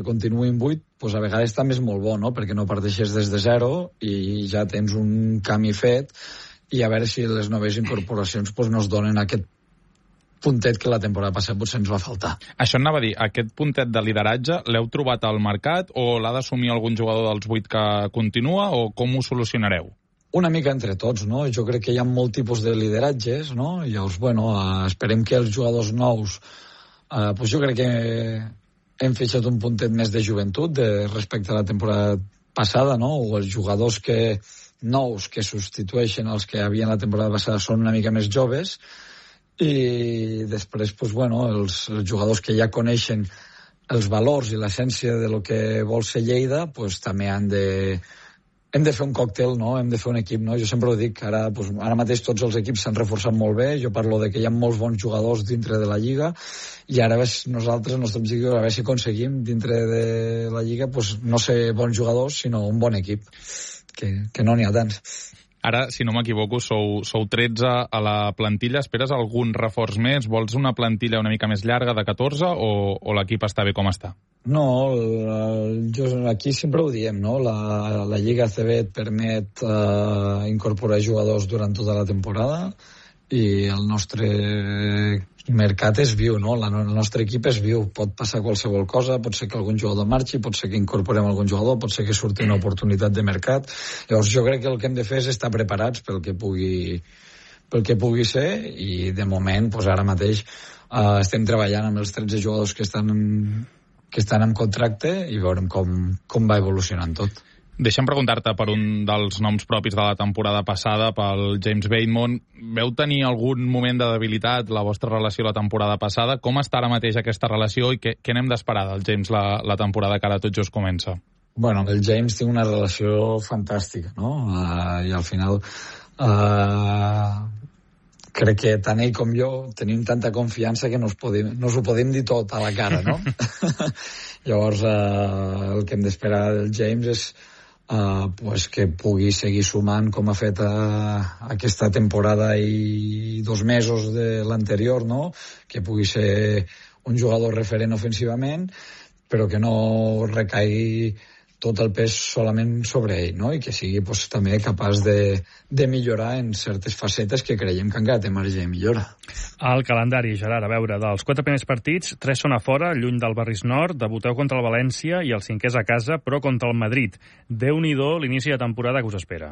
continuïn 8, doncs a vegades també és molt bo, no? Perquè no parteixes des de zero i ja tens un camí fet, i a veure si les noves incorporacions doncs, no es donen aquest puntet que la temporada passada potser ens va faltar. Això anava a dir, aquest puntet de lideratge l'heu trobat al mercat o l'ha d'assumir algun jugador dels 8 que continua, o com ho solucionareu? Una mica entre tots, no? Jo crec que hi ha molt tipus de lideratges, no? I llavors, bueno, esperem que els jugadors nous, doncs jo crec que hem fixat un puntet més de joventut respecte a la temporada passada, no? O els jugadors nous que substitueixen els que havien la temporada passada són una mica més joves, i després, doncs, bueno, els jugadors que ja coneixen els valors i l'essència de lo que vol ser Lleida, doncs també hem de fer un còctel, no? Hem de fer un equip, no? Jo sempre ho dic, ara mateix tots els equips s'han reforçat molt bé, jo parlo de que hi ha molts bons jugadors dintre de la Lliga, i ara nosaltres, el nostre objectiu, a veure si aconseguim dintre de la Lliga, doncs, no ser bons jugadors, sinó un bon equip, que no n'hi ha tants. Ara, si no m'equivoco, sou 13 a la plantilla. Esperes algun reforç més? Vols una plantilla una mica més llarga de 14 o l'equip està bé com està? No, aquí sempre ho diem, no? La Lliga ACB et permet incorporar jugadors durant tota la temporada, i el nostre mercat és viu, no? El nostre equip és viu, pot passar qualsevol cosa, pot ser que algun jugador marxi, pot ser que incorporem algun jugador, pot ser que surti una oportunitat de mercat. Llavors jo crec que el que hem de fer és estar preparats pel que pugui ser, i de moment, doncs ara mateix estem treballant amb els 13 jugadors que estan en contracte, i veurem com va evolucionant tot. Deixa'm preguntar-te per un dels noms propis de la temporada passada, pel James Bateman. Veu tenir algun moment de debilitat la vostra relació la temporada passada? Com està ara mateix aquesta relació i què n'hem d'esperar del James la temporada que ara tot just comença? Bueno, el James té una relació fantàstica, no? I al final crec que tant ell com jo tenim tanta confiança que no us ho podem dir tot a la cara, no? Llavors el que hem d'esperar del James és pues que pugui seguir sumant com ha fet aquesta temporada i 2 mesos de l'anterior, no? Que pugui ser un jugador referent ofensivament, però que no recaigui tot el pes solament sobre ell, no? I que sigui pues, també capaç de millorar en certes facetes que creiem que encara té marge de millora. El calendari, Gerard, a veure, dels 4 primers partits, 3 són a fora, lluny del Barris Nord, debuteu contra el València i el 5è és a casa, però contra el Madrid. Déu-n'hi-do l'inici de temporada que us espera.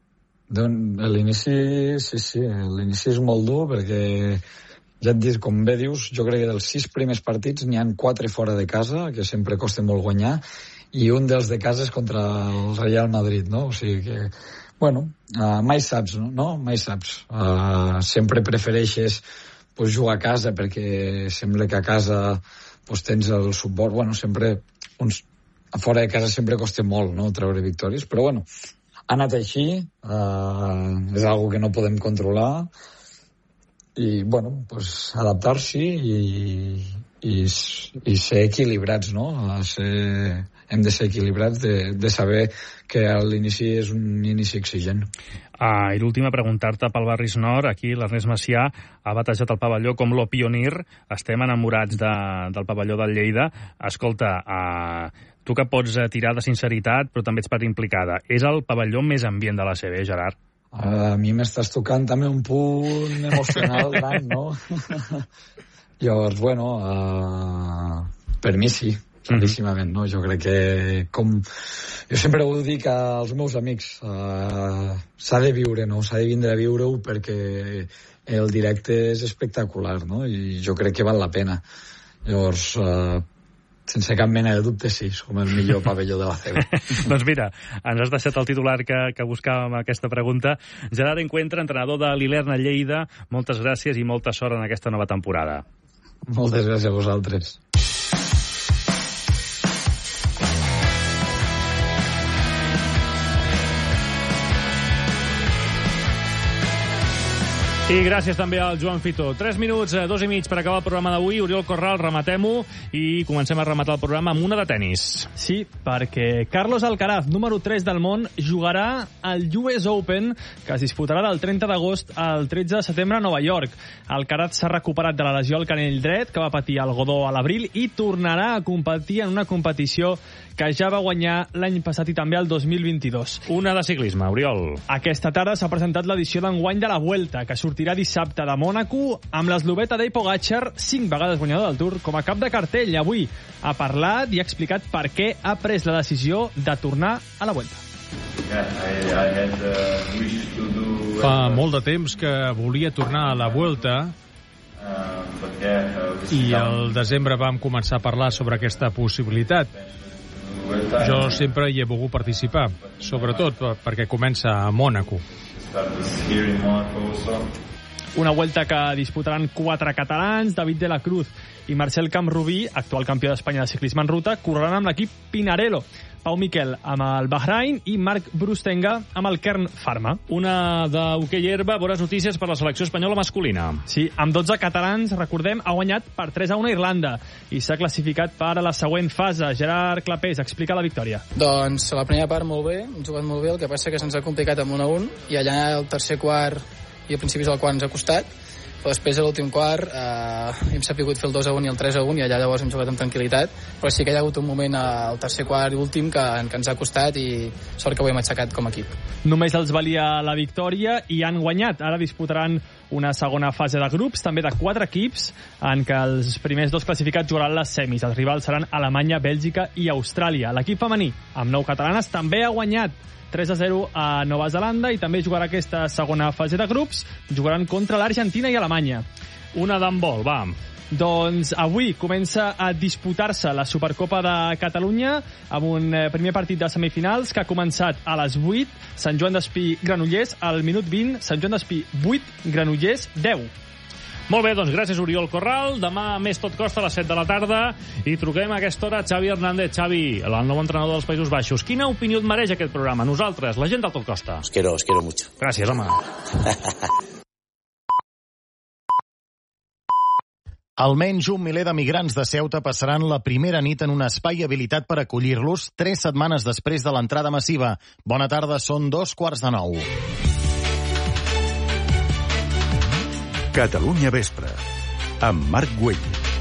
L'inici, sí, l'inici és molt dur, perquè ja et dic, com bé dius, jo crec que dels 6 primers partits n'hi ha 4 fora de casa, que sempre costa molt guanyar, i un dels de casa és contra el Real Madrid, no? O sigui que, bueno, mai saps, no? Mai saps. Sempre prefereixes pues, jugar a casa perquè sembla que a casa pues, tens el suport. Bueno, sempre, a fora de casa sempre costa molt, no?, treure victòries, però bueno, ha anat així, és algo que no podem controlar, i, bueno, pues, adaptar-s'hi i ser equilibrats, no? Hem de ser equilibrats, de saber que l'inici és un inici exigent. I l'última, preguntar-te pel Barris Nord. Aquí l'Ernest Macià ha batejat el pavelló com lo pionir. Estem enamorats del pavelló del Lleida. Escolta, tu que pots tirar de sinceritat, però també ets part implicada. És el pavelló més ambient de la CB, Gerard? A mi m'estàs tocant també un punt emocional gran, no? Llavors, bueno, per mi sí, claríssimament, no? Jo crec que, jo sempre ho dic als meus amics, s'ha de viure, no? S'ha de vindre a viure-ho perquè el directe és espectacular, no? I jo crec que val la pena. Llavors, sense cap mena de dubte, sí, som el millor pavelló de la CB. Doncs mira, ens has deixat el titular que buscàvem aquesta pregunta. Gerard Encuentra, entrenador de l'Ilerna Lleida, moltes gràcies i molta sort en aquesta nova temporada. Moltes gràcies a vosaltres. I gràcies també al Joan Fito. 3 minuts, 2 i mig per acabar el programa d'avui. Oriol Corral, rematem-ho i comencem a rematar el programa amb una de tenis. Sí, perquè Carlos Alcaraz, número 3 del món, jugarà al US Open, que es disputarà del 30 d'agost al 13 de setembre a Nova York. Alcaraz s'ha recuperat de la lesió al canell dret, que va patir el Godó a l'abril, i tornarà a competir en una competició que ja va guanyar l'any passat i també el 2022. Una de ciclisme, Oriol. Aquesta tarda s'ha presentat l'edició d'enguany de la Vuelta, que sortirà dissabte de Mònaco, amb l'eslovè Tadej Pogačar, 5 vegades guanyador del Tour, com a cap de cartell. Avui ha parlat i ha explicat per què ha pres la decisió de tornar a la Vuelta. Fa molt de temps que volia tornar a la Vuelta i al desembre vam començar a parlar sobre aquesta possibilitat. Jo sempre hi he volgut participar, sobretot perquè comença a Mònaco. Una Vuelta que disputaran 4 catalans, David de la Cruz i Marcel Camprubí, actual campió d'Espanya de ciclisme en ruta, correran amb l'equip Pinarello. Pau Miquel amb el Bahrain i Marc Brustenga amb el Kern Pharma. Una d'hoquei herba, bones notícies per la selecció espanyola masculina. Sí, amb 12 catalans, recordem, ha guanyat per 3-1 a Irlanda i s'ha classificat per a la següent fase. Gerard Clapés explica la victòria. Doncs la primera part molt bé, hem jugat molt bé, el que passa que se'ns ha complicat amb 1-1 i allà el tercer quart i a principis del quart ens ha costat, però després a l'últim quart hem sabut fer el 2-1 i el 3-1 i allà llavors hem jugat amb tranquil·litat, però sí que hi ha hagut un moment al tercer quart i últim que ens ha costat i sort que ho hem aixecat com a equip. Només els valia la victòria i han guanyat. Ara disputaran una segona fase de grups, també de 4 equips, en què els primers 2 classificats jugaran les semis. Els rivals seran Alemanya, Bèlgica i Austràlia. L'equip femení, amb 9 catalanes, també ha guanyat 3-0 a Nova Zelanda i també jugarà aquesta segona fase de grups. Jugaran contra l'Argentina i Alemanya. Una d'handbol, va. Doncs avui comença a disputar-se la Supercopa de Catalunya amb un primer partit de semifinals que ha començat a les 8. Sant Joan d'Espí, Granollers, al minut 20. Sant Joan d'Espí, 8, Granollers, 10. Molt bé, doncs gràcies, Oriol Corral. Demà més Tot Costa a les 7 de la tarda i truquem a aquesta hora a Xavi Hernández. Xavi, el nou entrenador dels Països Baixos. Quina opinió et mereix aquest programa? Nosaltres, la gent del Tot Costa. Os quiero mucho. Gràcies, home. Almenys 1 miler de migrants de Ceuta passaran la primera nit en un espai habilitat per acollir-los 3 setmanes després de l'entrada massiva. Bona tarda, són 8:45. Catalunya Vespre, amb Marc Güell.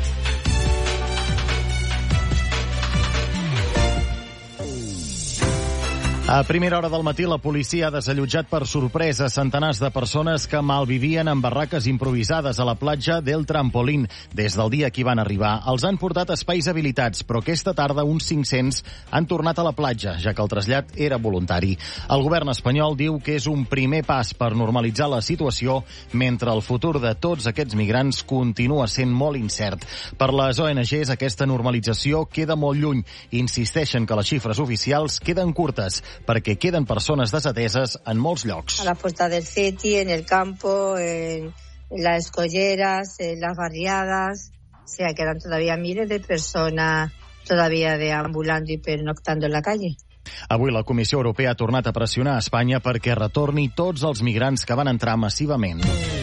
A primera hora del matí, la policia ha desallotjat per sorpresa centenars de persones que malvivien en barraques improvisades a la platja del Trampolín. Des del dia que hi van arribar, els han portat a espais habilitats, però aquesta tarda uns 500 han tornat a la platja, ja que el trasllat era voluntari. El govern espanyol diu que és un primer pas per normalitzar la situació, mentre el futur de tots aquests migrants continua sent molt incert. Per les ONGs, aquesta normalització queda molt lluny. Insisteixen que les xifres oficials queden curtes, perquè queden persones desateses en molts llocs. A la Puerta del Ceti, en el campo, en las escolleras, en las barriadas. O sea, quedan todavía miles de personas todavía deambulando y pernoctando en la calle. Avui la Comissió Europea ha tornat a pressionar a Espanya perquè retorni tots els migrants que van entrar massivament.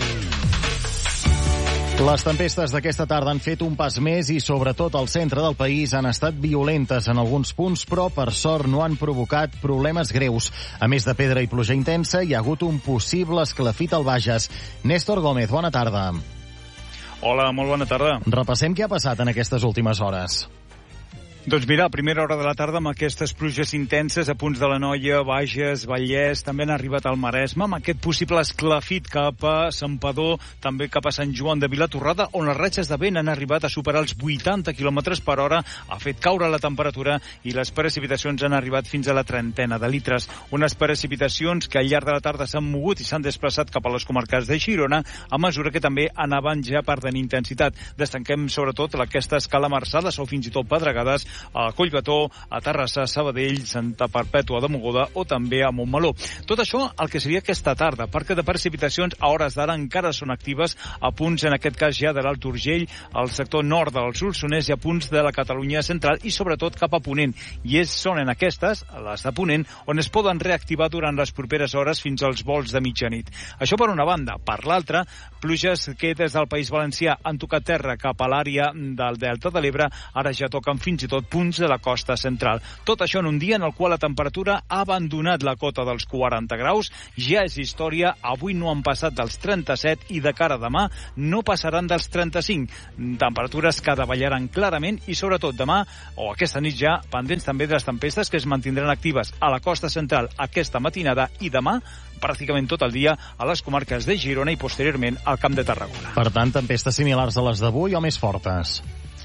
Les tempestes d'aquesta tarda han fet un pas més i, sobretot al centre del país, han estat violentes en alguns punts, però, per sort, no han provocat problemes greus. A més de pedra i pluja intensa, hi ha hagut un possible esclafit al Bages. Néstor Gómez, bona tarda. Hola, molt bona tarda. Repassem què ha passat en aquestes últimes hores. Doncs mira, a primera hora de la tarda, amb aquestes pluges intenses a punts de l'Anoia, Bages, Vallès, també han arribat al Maresme, amb aquest possible esclafit cap a Santpedor, també cap a Sant Joan de Vilatorrada, on les ratxes de vent han arribat a superar els 80 km per hora, ha fet caure la temperatura i les precipitacions han arribat fins a la 30 de litres. Unes precipitacions que al llarg de la tarda s'han mogut i s'han desplaçat cap a les comarques de Girona, a mesura que també anaven ja perdent intensitat. Destaquem sobretot aquestes calamarçades o fins i tot pedregades a Collbató, a Terrassa, Sabadell, Santa Perpètua de Mogoda o també a Montmeló. Tot això el que seria aquesta tarda, perquè de precipitacions a hores d'ara encara són actives a punts, en aquest cas ja de l'Alt Urgell, al sector nord del Solsonès i a punts de la Catalunya central i sobretot cap a Ponent. I són en aquestes, les de Ponent, on es poden reactivar durant les properes hores fins als volts de mitjanit. Això per una banda. Per l'altra, pluges que des del País Valencià han tocat terra cap a l'àrea del Delta de l'Ebre, ara ja toquen fins i tot punts de la costa central. Tot això en un dia en el qual la temperatura ha abandonat la cota dels 40 graus, ja és història, avui no han passat dels 37 i de cara a demà no passaran dels 35. Temperatures que davallaran clarament i sobretot demà, o aquesta nit ja, pendents també de les tempestes que es mantindran actives a la costa central aquesta matinada i demà pràcticament tot el dia a les comarques de Girona i posteriorment al Camp de Tarragona. Per tant, tempestes similars a les d'avui o més fortes?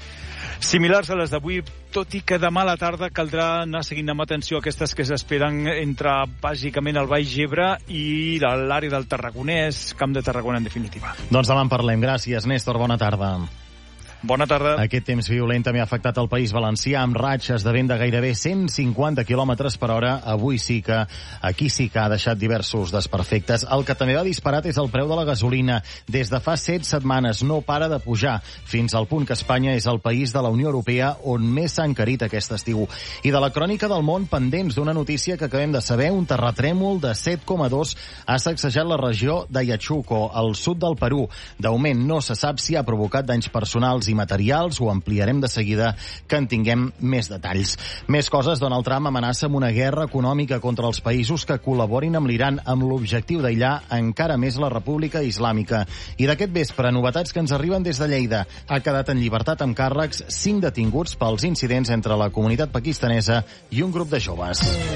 Similars a les d'avui, tot i que demà a la tarda caldrà anar seguint amb atenció aquestes que s'esperen entre bàsicament el Baix Ebre i l'àrea del Tarragonès, Camp de Tarragona en definitiva. Doncs demà en parlem. Gràcies, Néstor. Bona tarda. Bona tarda. Aquest temps violent també ha afectat el País Valencià amb ratxes de vent de gairebé 150 km per hora. Avui sí que, aquí sí que ha deixat diversos desperfectes. El que també va disparat és el preu de la gasolina. Des de fa 7 setmanes no para de pujar, fins al punt que Espanya és el país de la Unió Europea on més s'ha encarit aquest estiu. I de la crònica del món, pendents d'una notícia que acabem de saber, un terratrèmol de 7,2 ha sacsejat la regió d'Ayachuco, al sud del Perú. De moment no se sap si ha provocat danys personals i materials, ho ampliarem de seguida que en tinguem més detalls. Més coses, Donald Trump amenaça amb una guerra econòmica contra els països que col·laborin amb l'Iran amb l'objectiu d'aïllar encara més la República Islàmica. I d'aquest vespre, novetats que ens arriben des de Lleida. Ha quedat en llibertat amb càrrecs 5 detinguts pels incidents entre la comunitat pakistanesa i un grup de joves.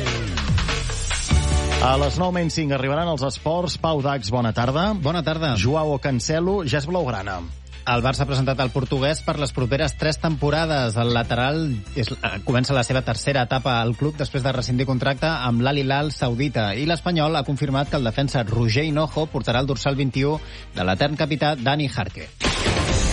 A les 9:05 arribaran els esports. Pau Dax, bona tarda. Bona tarda. Joao Cancelo ja és blaugrana. El Barça ha presentat el portuguès per les properes 3 temporades. El lateral comença la seva tercera etapa al club després de rescindir contracte amb l'Al Hilal saudita. I l'Espanyol ha confirmat que el defensa Roger Hinojo portarà el dorsal 21 de l'etern capità Dani Jarque.